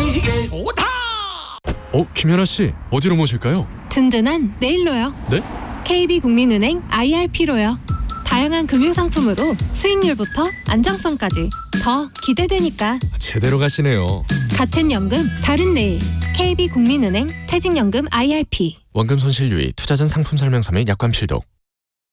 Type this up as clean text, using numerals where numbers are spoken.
이게 좋다. 김연아 씨, 어디로 모실까요? 든든한 내일로요. 네? KB국민은행 IRP로요. 다양한 금융상품으로 수익률부터 안정성까지 더 기대되니까. 제대로 가시네요. 같은 연금 다른 내일. KB국민은행 퇴직연금 IRP. 원금 손실 유의, 투자 전 상품 설명서 및 약관 필독.